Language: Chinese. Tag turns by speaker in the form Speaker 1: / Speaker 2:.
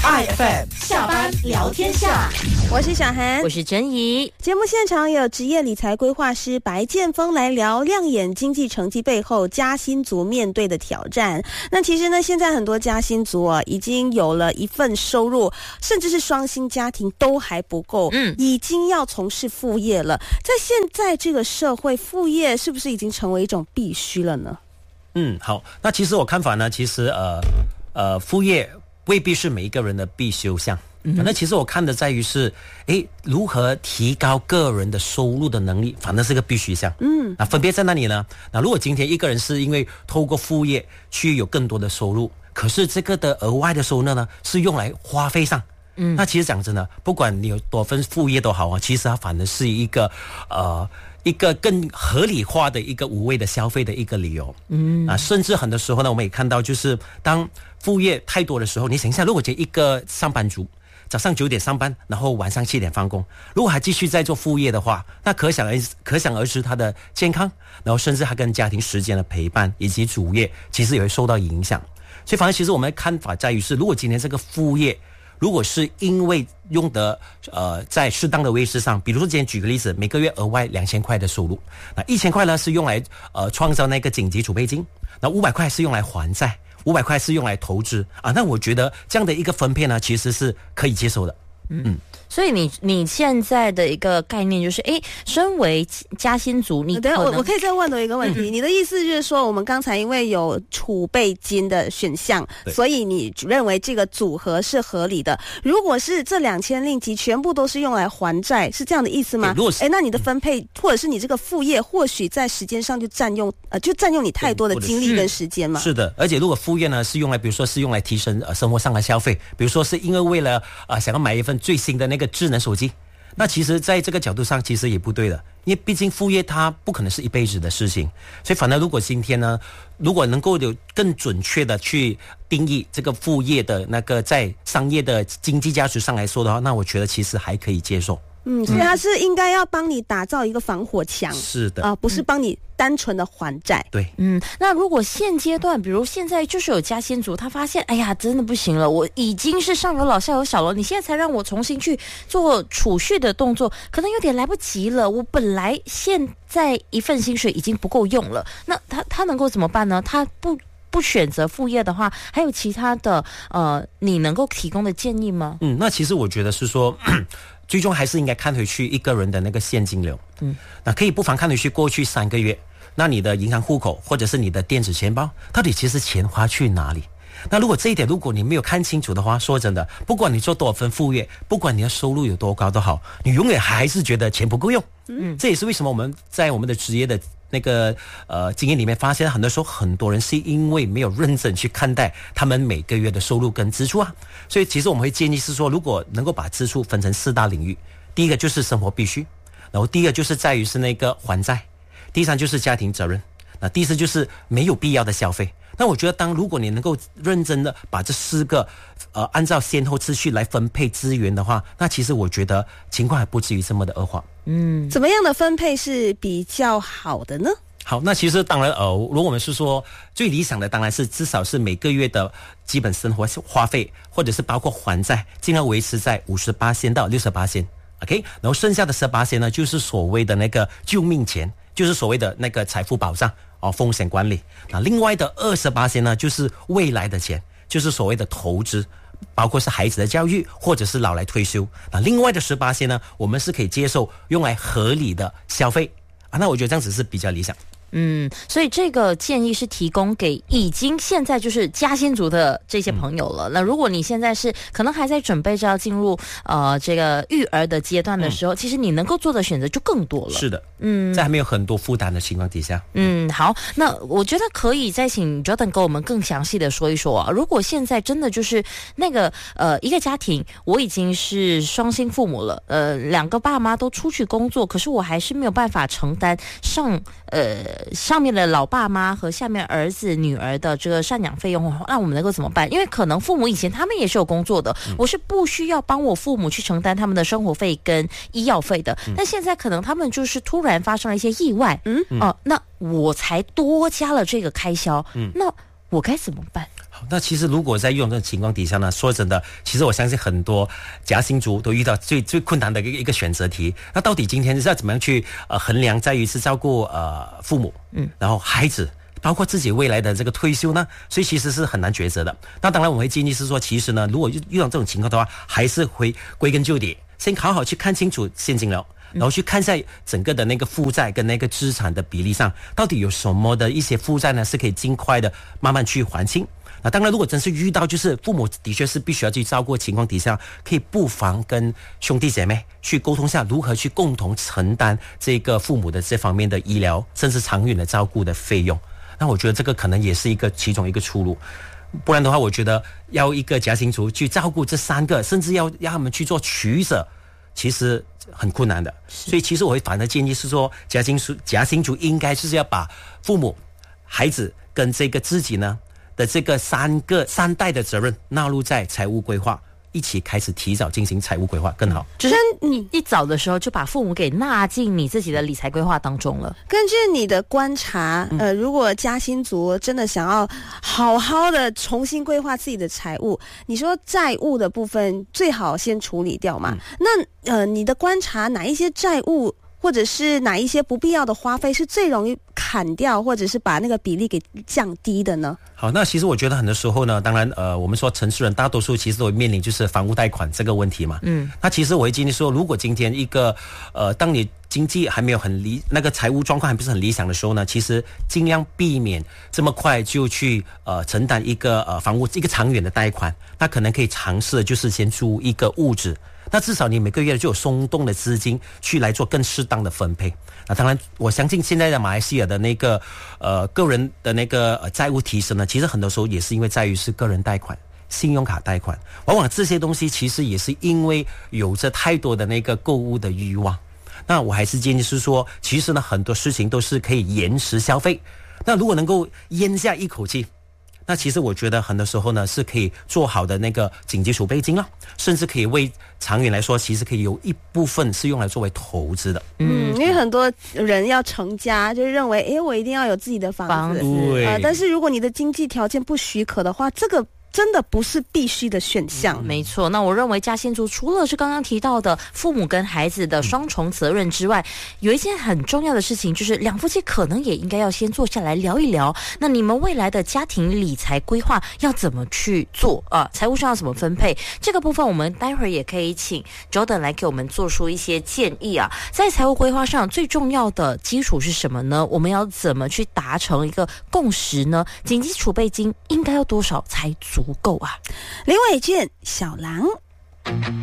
Speaker 1: IFM 下班聊天下，
Speaker 2: 我是小涵，
Speaker 3: 我是珍怡。
Speaker 2: 节目现场有职业理财规划师白建峰来聊亮眼经济成绩背后加薪族面对的挑战。那其实呢，现在很多加薪族已经有了一份收入，甚至是双薪家庭都还不够，已经要从事副业了。在现在这个社会，副业是不是已经成为一种必须了呢？
Speaker 4: 好，那其实我看法呢，其实副业未必是每一个人的必修项。那其实我看的在于是，如何提高个人的收入的能力，反正是个必须项。那分别在哪里呢？那如果今天一个人是因为透过副业去有更多的收入，可是这个的额外的收入呢，是用来花费上。那其实讲真的，不管你有多份副业都好啊，其实它反而是一个更合理化的一个无谓的消费的一个理由。甚至很多时候呢，我们也看到，就是当副业太多的时候，你想一下，如果一个上班族早上9点上班，然后晚上7点放工，如果还继续在做副业的话，那可想而知他的健康，然后甚至他跟家庭时间的陪伴以及主业，其实也会受到影响。所以反正其实我们的看法在于是，如果今天这个副业如果是因为用的在适当的位置上，比如说今天举个例子，每个月额外2000块的收入，那1000块呢是用来创造那个紧急储备金，那500块是用来还债，500块是用来投资那我觉得这样的一个分配呢，其实是可以接受的。
Speaker 3: 所以你现在的一个概念就是，身为加薪族，你
Speaker 2: 等下我可以再问多一个问题，你的意思就是说，我们刚才因为有储备金的选项，所以你认为这个组合是合理的。如果是这2000令吉全部都是用来还债，是这样的意思吗？那你的分配或者是你这个副业，或许在时间上就占用你太多的精力跟时间嘛？
Speaker 4: 是的，而且如果副业呢是用来，比如说是用来提升生活上的消费，比如说是因为为了想要买一份最新的那个智能手机，那其实在这个角度上其实也不对的，因为毕竟副业它不可能是一辈子的事情。所以反而如果今天呢，如果能够有更准确的去定义这个副业的那个在商业的经济价值上来说的话，那我觉得其实还可以接受。
Speaker 2: 所以它是应该要帮你打造一个防火墙，
Speaker 4: 是的
Speaker 2: 不是帮你单纯的还债。
Speaker 4: 对，
Speaker 3: 那如果现阶段，比如现在就是有加薪族，他发现，哎呀，真的不行了，我已经是上有老下有小了，你现在才让我重新去做储蓄的动作，可能有点来不及了。我本来现在一份薪水已经不够用了，那他能够怎么办呢？他不选择副业的话，还有其他的你能够提供的建议吗？
Speaker 4: 那其实我觉得是说最终还是应该看回去一个人的那个现金流。那可以不妨看回去过去3个月，那你的银行户口或者是你的电子钱包，到底其实钱花去哪里？那如果这一点如果你没有看清楚的话，说真的，不管你做多少份副业，不管你的收入有多高都好，你永远还是觉得钱不够用。这也是为什么我们在我们的职业的那个经验里面发现，很多时候很多人是因为没有认真去看待他们每个月的收入跟支出所以其实我们会建议是说，如果能够把支出分成4大领域，第一个就是生活必须，然后第二个就是在于是那个还债，第三就是家庭责任，那第四就是没有必要的消费。那我觉得如果你能够认真的把这4个按照先后次序来分配资源的话，那其实我觉得情况还不至于这么的恶化。
Speaker 2: 怎么样的分配是比较好的呢？
Speaker 4: 好，那其实当然如果我们是说最理想的，当然是至少是每个月的基本生活花费，或者是包括还债，尽量维持在58%到68%。OK， 然后剩下的18%呢，就是所谓的那个救命钱，就是所谓的那个财富保障风险管理。那另外的28%呢，就是未来的钱，就是所谓的投资，包括是孩子的教育或者是老来退休。那另外的18%呢，我们是可以接受用来合理的消费那我觉得这样子是比较理想。
Speaker 3: 所以这个建议是提供给已经现在就是加薪族的这些朋友了。那如果你现在是可能还在准备着要进入这个育儿的阶段的时候，其实你能够做的选择就更多了。
Speaker 4: 是的，在还没有很多负担的情况底下。
Speaker 3: 好，那我觉得可以再请 Jordan 跟我们更详细的说一说如果现在真的就是那个一个家庭，我已经是双薪父母了，2个爸妈都出去工作，可是我还是没有办法承担上面的老爸妈和下面儿子女儿的这个赡养费用，那我们能够怎么办？因为可能父母以前他们也是有工作的，我是不需要帮我父母去承担他们的生活费跟医药费的，但现在可能他们就是突然发生了一些意外，那我才多加了这个开销，那我该怎么办？
Speaker 4: 好，那其实如果在遇到这种情况底下呢，说真的，其实我相信很多夹心族都遇到最困难的一个选择题。那到底今天是要怎么样去衡量，在于是照顾父母，然后孩子，包括自己未来的这个退休呢？所以其实是很难抉择的。那当然我会建议是说，其实呢，如果遇到这种情况的话，还是会归根究底，先好好去看清楚现金流。然后去看一下整个的那个负债跟那个资产的比例上，到底有什么的一些负债呢，是可以尽快的慢慢去还清。那当然，如果真是遇到就是父母的确是必须要去照顾的情况底下，可以不妨跟兄弟姐妹去沟通下，如何去共同承担这个父母的这方面的医疗甚至长远的照顾的费用。那我觉得这个可能也是其中一个出路。不然的话，我觉得要一个家庭族去照顾这3个，甚至要让他们去做取舍，其实很困难的。所以其实我会反而建议是说，家庭族应该就是要把父母、孩子跟这个自己呢的这个三代的责任纳入在财务规划，一起开始提早进行财务规划更好。
Speaker 3: 就是你一早的时候就把父母给纳进你自己的理财规划当中了。
Speaker 2: 根据你的观察，如果家心族真的想要好好的重新规划自己的财务，你说债务的部分最好先处理掉嘛？那你的观察，哪一些债务或者是哪一些不必要的花费是最容易砍掉，或者是把那个比例给降低的呢？
Speaker 4: 好，那其实我觉得很多时候呢，当然我们说城市人大多数其实都会面临就是房屋贷款这个问题嘛。那其实我会建议说，如果今天一个当你经济还没有那个财务状况还不是很理想的时候呢，其实尽量避免这么快就去承担一个房屋一个长远的贷款。那可能可以尝试就是先租一个物质。那至少你每个月就有松动的资金去来做更适当的分配。那当然，我相信现在的马来西亚的那个个人的那个债务提升呢，其实很多时候也是因为在于是个人贷款、信用卡贷款，往往这些东西其实也是因为有着太多的那个购物的欲望。那我还是建议是说，其实呢很多事情都是可以延迟消费。那如果能够咽下一口气，那其实我觉得很多时候呢是可以做好的那个紧急储备金了，甚至可以为长远来说，其实可以有一部分是用来作为投资的。
Speaker 2: 因为很多人要成家，就认为我一定要有自己的房子。但是如果你的经济条件不许可的话，这个真的不是必须的选项。
Speaker 3: 没错，那我认为家心族除了是刚刚提到的父母跟孩子的双重责任之外，有一件很重要的事情，就是两夫妻可能也应该要先坐下来聊一聊，那你们未来的家庭理财规划要怎么去做财务上要怎么分配，这个部分我们待会儿也可以请 Jordan 来给我们做出一些建议啊。在财务规划上最重要的基础是什么呢？我们要怎么去达成一个共识呢？紧急储备金应该要多少才足够啊？
Speaker 2: 林伟健，小狼。